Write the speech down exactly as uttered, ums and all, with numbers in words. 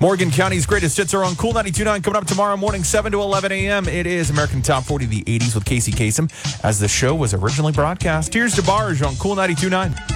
Morgan County's greatest hits are on Cool ninety-two point nine. Coming up tomorrow morning, seven to eleven a.m. It is American Top forty of the eighties with Casey Kasem, as the show was originally broadcast. Here's DeBarge on Cool ninety-two point nine.